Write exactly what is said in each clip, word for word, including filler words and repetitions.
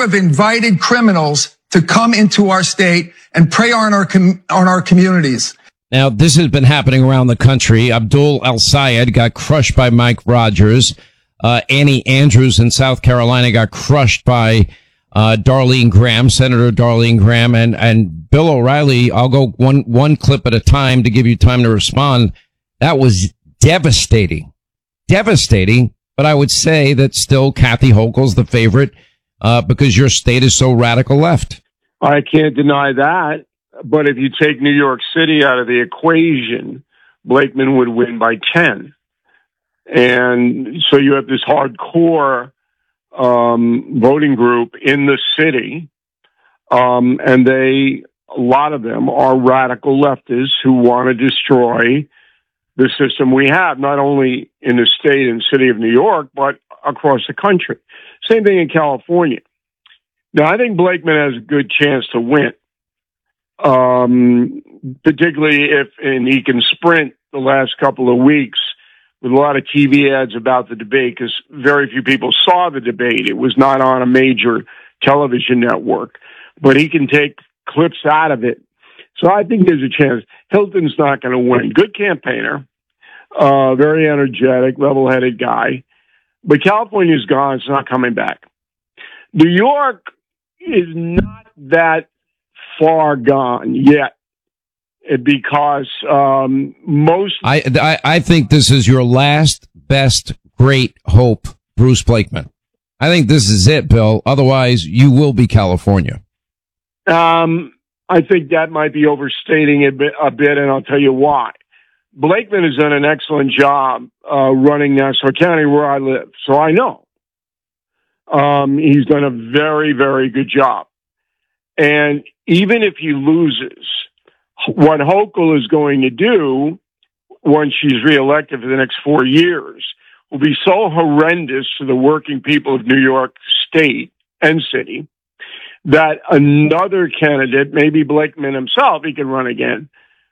have invited criminals to come into our state and prey on our com- on our communities. Now, this has been happening around the country. Abdul El-Sayed got crushed by Mike Rogers. Uh, Annie Andrews in South Carolina got crushed by uh, Darlene Graham, Senator Darlene Graham, and, and Bill O'Reilly. I'll go one, one clip at a time to give you time to respond. That was devastating, devastating. But I would say that still Kathy Hochul's the favorite uh, because your state is so radical left. I can't deny that. But if you take New York City out of the equation, Blakeman would win by ten. And so you have this hardcore um, voting group in the city. Um, and they, a lot of them are radical leftists who want to destroy the system we have, not only in the state and city of New York, but across the country. Same thing in California. Now, I think Blakeman has a good chance to win. Um, particularly if, and he can sprint the last couple of weeks with a lot of T V ads about the debate, because very few people saw the debate. It was not on a major television network, but he can take clips out of it. So I think there's a chance. Hilton's not going to win. Good campaigner, uh, very energetic, level-headed guy, but California's gone. It's not coming back. New York is not that far gone yet, because um, most. I, I I think this is your last best great hope, Bruce Blakeman. I think this is it, Bill. Otherwise, you will be California. Um, I think that might be overstating it a bit, a bit, and I'll tell you why. Blakeman has done an excellent job uh, running Nassau County, where I live, so I know. Um, he's done a very, very good job. And even if he loses, what Hochul is going to do once she's reelected for the next four years will be so horrendous to the working people of New York State and city that another candidate, maybe Blakeman himself, he can run again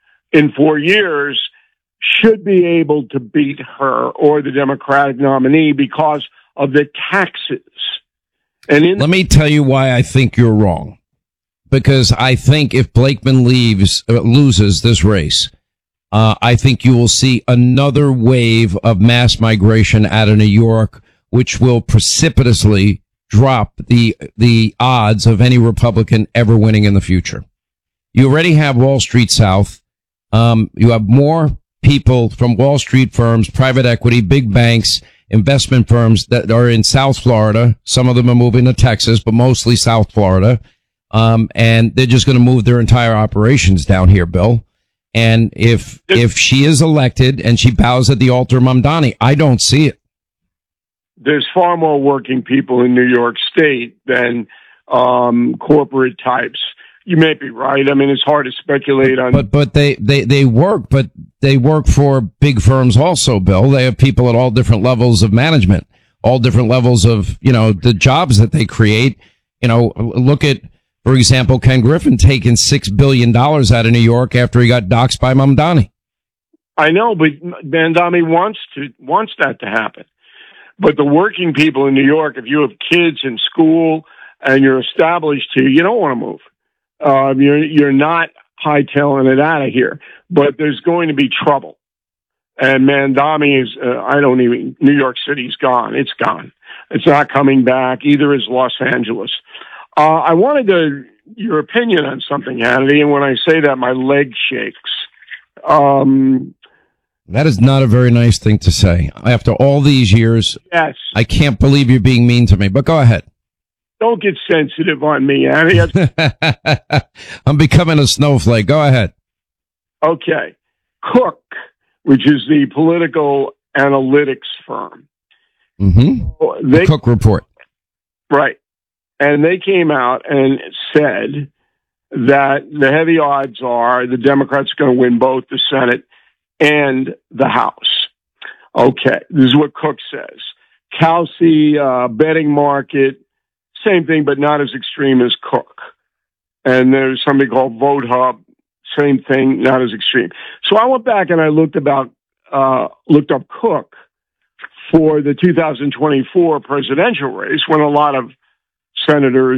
in four years, should be able to beat her or the Democratic nominee because of the taxes. And in- Let me tell you why I think you're wrong. Because I think if Blakeman leaves, uh, loses this race, uh, I think you will see another wave of mass migration out of New York, which will precipitously drop the, the odds of any Republican ever winning in the future. You already have Wall Street South. Um, you have more people from Wall Street firms, private equity, big banks, investment firms that are in South Florida. Some of them are moving to Texas, but mostly South Florida. Um, and they're just going to move their entire operations down here, Bill. And if, if she is elected and she bows at the altar of Mamdani, I don't see it. There's far more working people in New York State than, um, corporate types. You may be right. I mean, it's hard to speculate on. But, but they, they, they work, but they work for big firms also, Bill. They have people at all different levels of management, all different levels of, you know, the jobs that they create. You know, look at, for example, Ken Griffin taking six billion dollars out of New York after he got doxxed by Mamdani. I know, but Mamdani wants to, wants that to happen. But the working people in New York, if you have kids in school and you're established here, you don't want to move. Um, you're, you're not hightailing it out of here, but there's going to be trouble. And Mamdani is, uh, I don't even, New York City's gone. It's gone. It's not coming back. Either is Los Angeles. Uh, I wanted to, your opinion on something, Hannity, and when I say that, my leg shakes. Um, that is not a very nice thing to say. After all these years, yes, I can't believe you're being mean to me, but go ahead. Don't get sensitive on me, Hannity. I'm becoming a snowflake. Go ahead. Okay. Cook, which is the political analytics firm. Mm-hmm. They, the Cook Report. Right. And they came out and said that the heavy odds are the Democrats are going to win both the Senate and the House. Okay. This is what Cook says. Kalsi, uh, betting market, same thing, but not as extreme as Cook. And there's something called Vote Hub, same thing, not as extreme. So I went back and I looked about, uh, looked up Cook for the two thousand twenty-four presidential race when a lot of senators